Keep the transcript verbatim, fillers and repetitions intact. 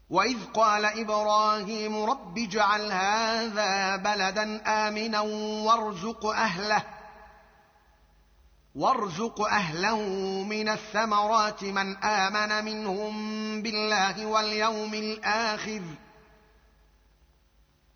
وإذ قال إبراهيم رب اجعل هذا بلدا آمنا وارزق أهله وارزق أهله من الثمرات من آمن منهم بالله واليوم الآخر